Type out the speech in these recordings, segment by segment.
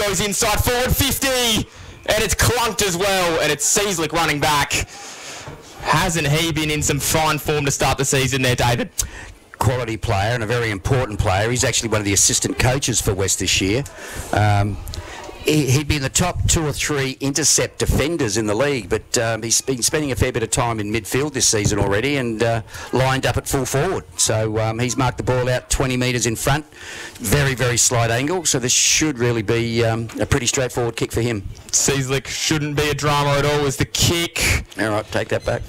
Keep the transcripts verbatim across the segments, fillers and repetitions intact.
Goes inside forward fifty, and it's clunked as well, and it's Cieslik running back. Hasn't he been in some fine form to start the season there, David? Quality player and a very important player. He's actually one of the assistant coaches for West this year. Um, he, he'd be in the top two or three intercept defenders in the league, but um, he's been spending a fair bit of time in midfield this season already and uh, lined up at full forward. So um, he's marked the ball out twenty metres in front. Very, very slight angle, so this should really be um, a pretty straightforward kick for him. Cieslik shouldn't be a drama at all as the kick. All right, take that back.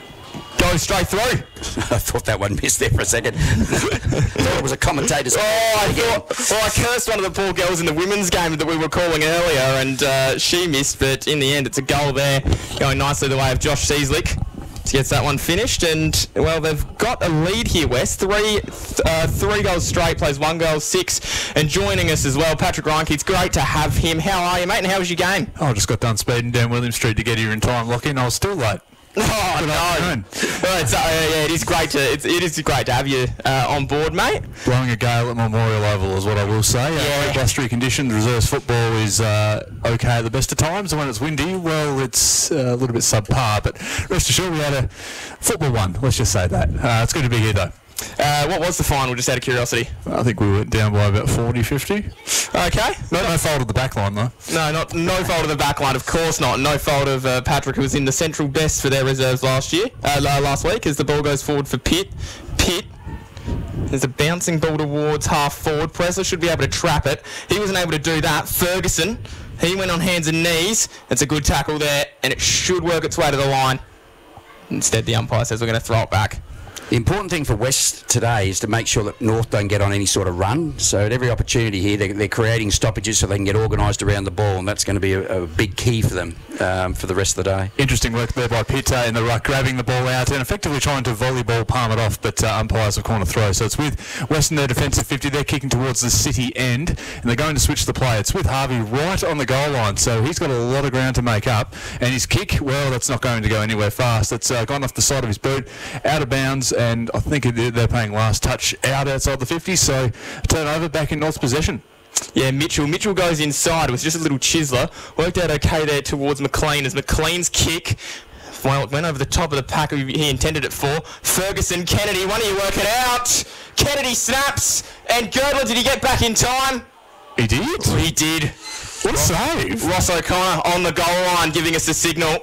Goes straight through. I thought that one missed there for a second. I thought it was a commentator's... Oh, I thought... Well, I cursed one of the poor girls in the women's game that we were calling earlier, and uh, she missed, but in the end, it's a goal there, going nicely the way of Josh Cieslik. Gets that one finished, and, well, they've got a lead here, West. Three th- uh, three goals straight, plays one goal, six, and joining us as well, Patrick Reinke. It's great to have him. How are you, mate, and how was your game? Oh, I just got done speeding down William Street to get here in time, Lockie, and I was still late. Oh, Good no. afternoon. Well, it's, uh, yeah, it is great to it's, it is great to have you uh, on board, mate. Blowing a gale at Memorial Oval is what I will say. Yeah. Uh, blustery conditions, reserves football is uh, okay at the best of times, and when it's windy, well, it's uh, a little bit subpar, but rest assured we had a football one, let's just say that. Uh, it's good to be here, though. Uh, what was the final, just out of curiosity? I think we went down by about forty, fifty. Okay. No, no fault of the back line, though. No, not no fault of the back line, of course not. No fault of uh, Patrick, who was in the central best for their reserves last year, uh, last week, as the ball goes forward for Pitt. Pitt. There's a bouncing ball towards half forward. Presler should be able to trap it. He wasn't able to do that. Ferguson, he went on hands and knees. It's a good tackle there, and it should work its way to the line. Instead, the umpire says we're going to throw it back. The important thing for West today is to make sure that North don't get on any sort of run. So at every opportunity here, they're, they're creating stoppages so they can get organised around the ball, and that's going to be a, a big key for them um, for the rest of the day. Interesting work there by Pitt uh, in the ruck, grabbing the ball out and effectively trying to volleyball palm it off, but uh, umpires have corner throw. So it's with Western their defensive fifty. They're kicking towards the City end, and they're going to switch the play. It's with Harvey right on the goal line, so he's got a lot of ground to make up. And his kick, well, that's not going to go anywhere fast. It's uh, gone off the side of his boot, out of bounds, and I think they're paying last touch out outside the fifty, so turnover back in North's possession. Yeah, Mitchell. Mitchell goes inside. It was just a little chiseler. Worked out okay there towards McLean as McLean's kick, well, it went over the top of the pack he intended it for. Ferguson, Kennedy, why don't you work it out? Kennedy snaps, and Girdler, did he get back in time? He did? He did. What a save. Ross O'Connor on the goal line giving us the signal.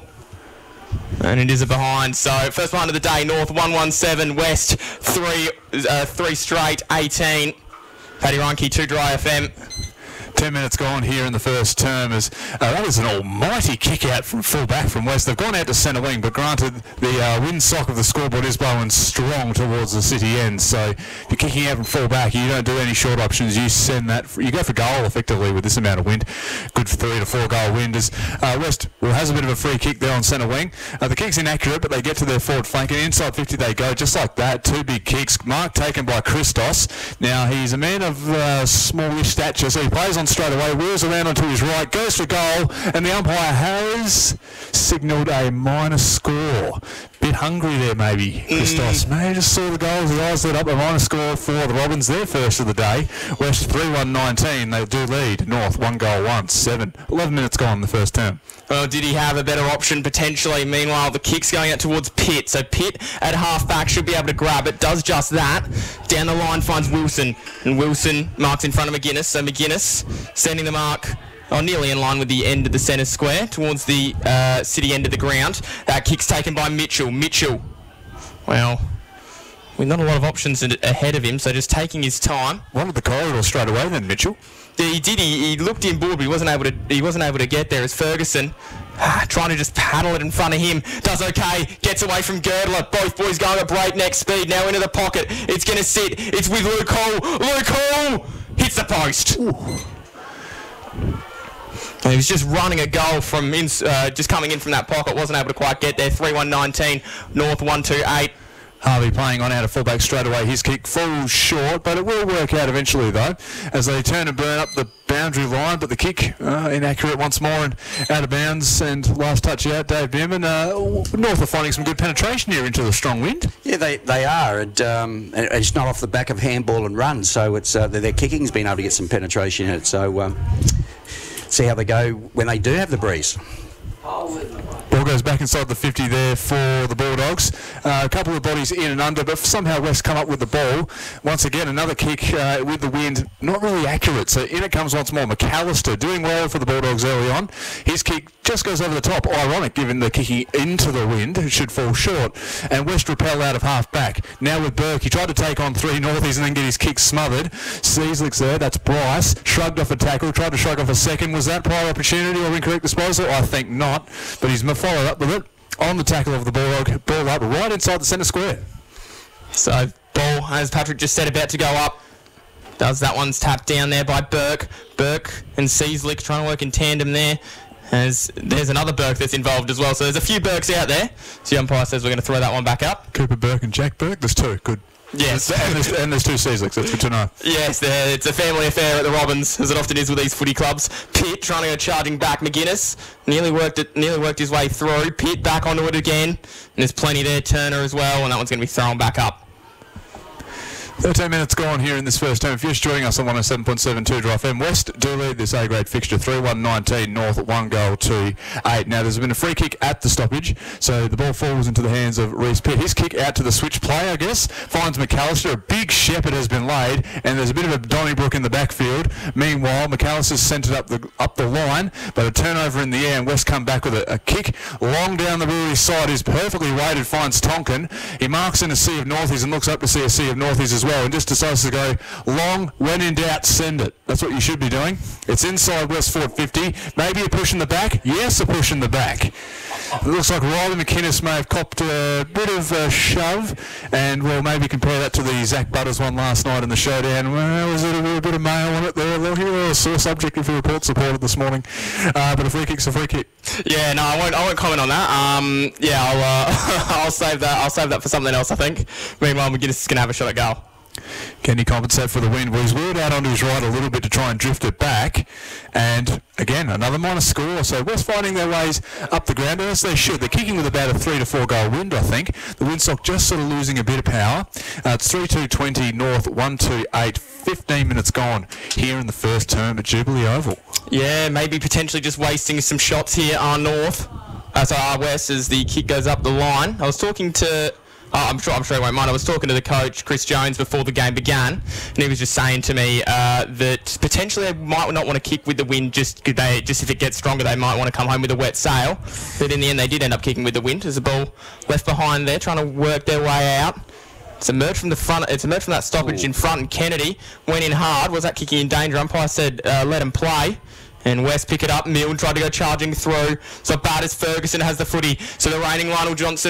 And it is a behind. So, first one of the day, North one one seven, West three, uh, three straight, eighteen. Paddy Reinke, two Dry F M. Ten minutes gone here in the first term. As uh, that was an almighty kick out from full back from West. They've gone out to centre wing, but granted the uh, windsock of the scoreboard is blowing strong towards the City end. So if you're kicking out from full back, you don't do any short options. You send that. For, you go for goal effectively with this amount of wind. Good for three to four goal wind. As uh, West well, has a bit of a free kick there on centre wing. Uh, the kick's inaccurate, but they get to their forward flank and inside fifty they go just like that. Two big kicks. Mark taken by Christos. Now he's a man of uh, smallish stature, so he plays on straight away, wheels around onto his right, goes for goal, and the umpire has signalled a minus score. Bit hungry there, maybe, Christos. Mm. Maybe just saw the goals, the eyes lit up, a minus score for the Robins, their first of the day. West three one nineteen, they do lead. North, one goal, one, seven. eleven minutes gone in the first term. Well, did he have a better option potentially? Meanwhile, the kick's going out towards Pitt. So Pitt at half-back should be able to grab it. Does just that. Down the line finds Wilson. And Wilson marks in front of McGuinness. So McGuinness sending the mark, oh, nearly in line with the end of the centre square, towards the uh, City end of the ground. That kick's taken by Mitchell. Mitchell, well, with not a lot of options ahead of him, so just taking his time. Wanted the corridor straight away then, Mitchell. He did. He, he looked inboard, but he wasn't able to. He wasn't able to get there. As Ferguson ah, trying to just paddle it in front of him, does okay. Gets away from Girdler. Both boys going at breakneck speed. Now into the pocket. It's going to sit. It's with Luke Hall. Luke Hall hits the post. Ooh. He was just running a goal from in, uh, just coming in from that pocket. Wasn't able to quite get there. three one nineteen. North one two eight. Harvey playing on out of fullback straight away. His kick falls short, but it will work out eventually, though, as they turn and burn up the boundary line. But the kick uh, inaccurate once more and out of bounds. And last touch out, Dave Bierman. Uh, North are finding some good penetration here into the strong wind. Yeah, they they are, and, um, and it's not off the back of handball and run. So it's uh, their kicking's been able to get some penetration in it. So. Um, see how they go when they do have the breeze. Ball goes back inside the fifty there for the Bulldogs. Uh, a couple of bodies in and under, but somehow West come up with the ball. Once again, another kick uh, with the wind, not really accurate. So in it comes once more. McAllister doing well for the Bulldogs early on. His kick just goes over the top. Ironic, given the kicking into the wind. It should fall short. And West repel out of half back. Now with Burke, he tried to take on three Northies and then get his kick smothered. Seaslick's there. That's Bryce. Shrugged off a tackle. Tried to shrug off a second. Was that prior opportunity or incorrect disposal? I think not. But he's followed up with it on the tackle of the Bulldog. Ball up right inside the centre square. So ball, as Patrick just said, about to go up. Does that one's tapped down there by Burke. Burke and Seaslick trying to work in tandem there. As there's another Burke that's involved as well. So there's a few Burkes out there. So the umpire says we're going to throw that one back up. Cooper Burke and Jack Burke. There's two. Good. Yes. and, there's, and there's two Seaslicks. That's good to know. Yes, it's a family affair at the Robins, as it often is with these footy clubs. Pitt trying to go charging back. McGuinness nearly worked it, nearly worked his way through. Pitt back onto it again. And there's plenty there. Turner as well, and that one's going to be thrown back up. thirteen minutes gone here in this first term. If you're just joining us on one oh seven point seven two Dry F M, West do lead this A-grade fixture three one nineteen, North one goal to eight. Now there's been a free kick at the stoppage, so the ball falls into the hands of Reece Pitt. His kick out to the switch play, I guess, finds McAllister. A big shepherd has been laid, and there's a bit of a Donnybrook in the backfield. Meanwhile, McAllister's sent it up the up the line, but a turnover in the air, and West come back with a, a kick long down the Brewery side. Is perfectly weighted, finds Tonkin. He marks in a sea of Northies and looks up to see a sea of Northies as well. And just decides to go long. When in doubt, send it. That's what you should be doing. It's inside Westford fifty. Maybe a push in the back. Yes, a push in the back. It looks like Riley McInnes may have copped a bit of a shove, and we'll maybe compare that to the Zach Butters one last night in the showdown. Well, was it a, a bit of mail on it there? Look, he was a sore subject if the report supported this morning. Uh, but a free kick's a free kick. Yeah, no, I won't. I won't comment on that. Um, yeah, I'll. Uh, I'll save that. I'll save that for something else, I think. Meanwhile, McGuinness is going to have a shot at goal. Can he compensate for the wind? Well, he's wheeled out onto his right a little bit to try and drift it back. And again, another minor score. So West finding their ways up the ground, as they should. They're kicking with about a three to four goal wind, I think. The windsock just sort of losing a bit of power. Uh, it's three two twenty, North one two eight. fifteen minutes gone here in the first term at Jubilee Oval. Yeah, maybe potentially just wasting some shots here on North. Uh, so our West as the kick goes up the line. I was talking to... Oh, I'm sure I'm sure he won't mind. I was talking to the coach, Chris Jones, before the game began, and he was just saying to me uh, that potentially they might not want to kick with the wind just they just if it gets stronger, they might want to come home with a wet sail. But in the end, they did end up kicking with the wind. There's a ball left behind there, trying to work their way out. It's emerged from the front. It's emerged from that stoppage Ooh. in front, and Kennedy went in hard. Was that kicking in danger? Umpire said uh, let him play. And West pick it up. Milne tried to go charging through. So bad as Ferguson has the footy. So the reigning Lionel Johnson